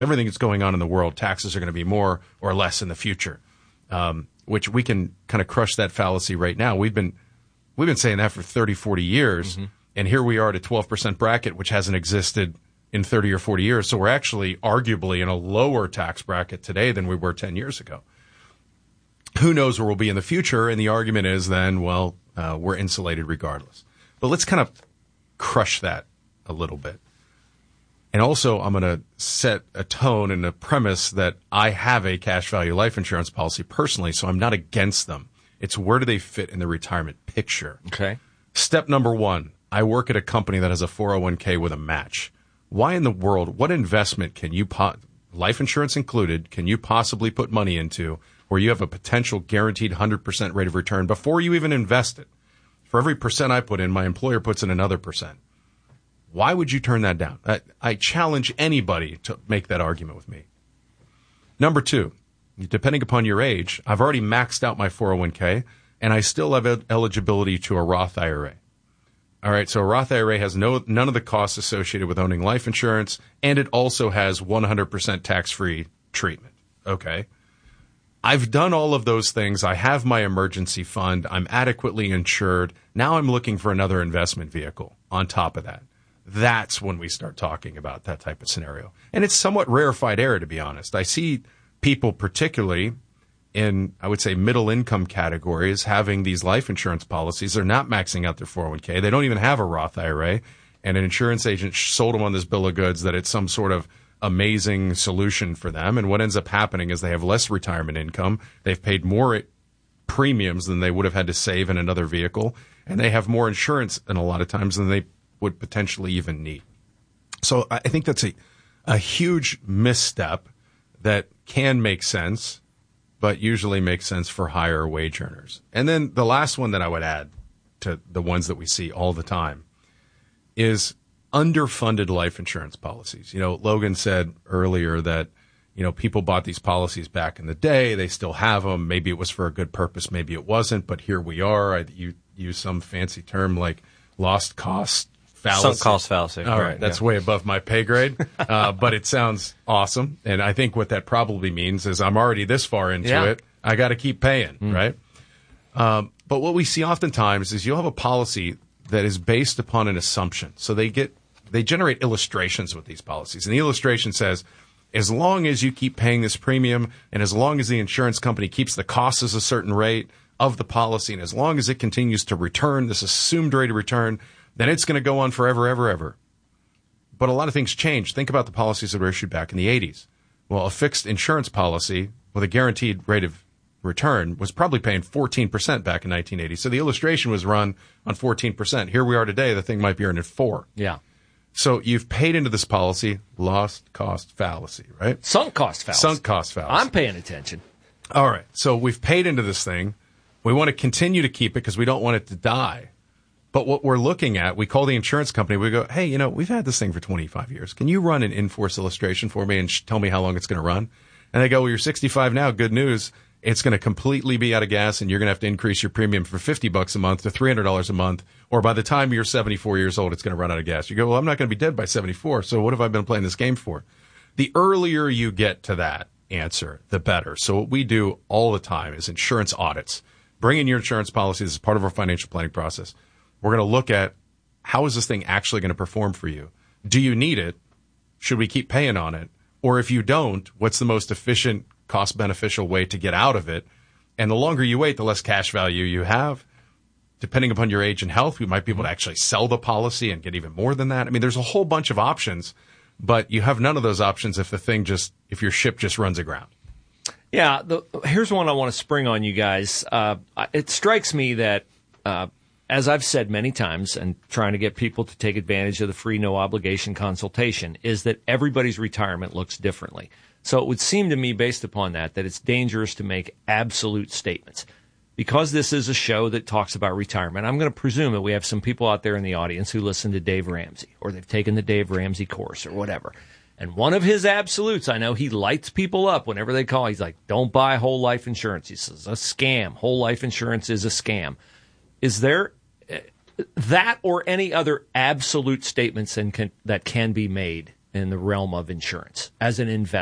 everything that's going on in the world, taxes are going to be more or less in the future, which we can kind of crush that fallacy right now. We've been saying that for 30, 40 years, and here we are at a 12% bracket, which hasn't existed in 30 or 40 years. So we're actually arguably in a lower tax bracket today than we were 10 years ago. Who knows where we'll be in the future? And the argument is then, well, we're insulated regardless. But let's kind of crush that a little bit. And also, I'm going to set a tone and a premise that I have a cash value life insurance policy personally, so I'm not against them. It's where do they fit in the retirement picture? Okay. Step number one, I work at a company that has a 401k with a match. Why in the world, what investment can you, life insurance included, can you possibly put money into where you have a potential guaranteed 100% rate of return before you even invest it? For every percent I put in, my employer puts in another percent. Why would you turn that down? I challenge anybody to make that argument with me. Number two, depending upon your age, I've already maxed out my 401k, and I still have eligibility to a Roth IRA. All right, so a Roth IRA has none of the costs associated with owning life insurance, and it also has 100% tax-free treatment. Okay. I've done all of those things. I have my emergency fund. I'm adequately insured. Now I'm looking for another investment vehicle on top of that. That's when we start talking about that type of scenario. And it's somewhat rarefied air, to be honest. I see people, particularly in, I would say, middle income categories, having these life insurance policies. They're not maxing out their 401k. They don't even have a Roth IRA. And an insurance agent sold them on this bill of goods that it's some sort of amazing solution for them. And what ends up happening is they have less retirement income. They've paid more premiums than they would have had to save in another vehicle. And they have more insurance in a lot of times than they would potentially even need. So I think that's a huge misstep that can make sense, but usually makes sense for higher wage earners. And then the last one that I would add to the ones that we see all the time is underfunded life insurance policies. You know, Logan said earlier that, you know, people bought these policies back in the day. They still have them. Maybe it was for a good purpose. Maybe it wasn't. But here we are. You use some fancy term like lost cost fallacy. Sunk cost fallacy. All right. That's way above my pay grade. But it sounds awesome. And I think what that probably means is I'm already this far into it. I got to keep paying, right? But what we see oftentimes is you'll have a policy that is based upon an assumption. So they generate illustrations with these policies. And the illustration says, as long as you keep paying this premium and as long as the insurance company keeps the costs as a certain rate of the policy and as long as it continues to return this assumed rate of return, then it's going to go on forever, ever, ever. But a lot of things change. Think about the policies that were issued back in the 80s. Well, a fixed insurance policy with a guaranteed rate of return was probably paying 14% back in 1980. So the illustration was run on 14%. Here we are today. The thing might be earning 4%. Yeah. So you've paid into this policy, lost cost fallacy, right? Sunk cost fallacy. Sunk cost fallacy. I'm paying attention. All right. So we've paid into this thing. We want to continue to keep it because we don't want it to die. But what we're looking at, we call the insurance company. We go, hey, you know, we've had this thing for 25 years. Can you run an in-force illustration for me and tell me how long it's going to run? And they go, well, you're 65 now. Good news. It's going to completely be out of gas, and you're going to have to increase your premium from $50 a month to $300 a month. Or by the time you're 74 years old, it's going to run out of gas. You go, well, I'm not going to be dead by 74. So what have I been playing this game for? The earlier you get to that answer, the better. So what we do all the time is insurance audits. Bring in your insurance policies as part of our financial planning process. We're going to look at how is this thing actually going to perform for you? Do you need it? Should we keep paying on it? Or if you don't, what's the most efficient, cost-beneficial way to get out of it? And the longer you wait, the less cash value you have. Depending upon your age and health, we might be able to actually sell the policy and get even more than that. I mean, there's a whole bunch of options, but you have none of those options if your ship just runs aground. Yeah, here's one I want to spring on you guys. It strikes me that, as I've said many times, and trying to get people to take advantage of the free no-obligation consultation, is that everybody's retirement looks differently. So it would seem to me, based upon that it's dangerous to make absolute statements. Because this is a show that talks about retirement, I'm going to presume that we have some people out there in the audience who listen to Dave Ramsey, or they've taken the Dave Ramsey course, or whatever. And one of his absolutes, I know he lights people up whenever they call. He's like, don't buy whole life insurance. He says, a scam. Whole life insurance is a scam. Is there that or any other absolute statements that can be made in the realm of insurance as an investor.